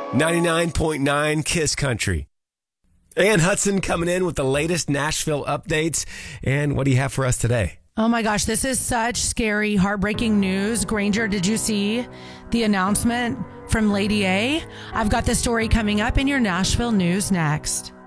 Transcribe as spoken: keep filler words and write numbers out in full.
ninety-nine point nine Kiss Country. Ann Hudson coming in with the latest Nashville updates. And what do you have for us today? Oh my gosh, this is such scary, heartbreaking news. Granger, did you see the announcement from Lady A? I've got the story coming up in your Nashville news next.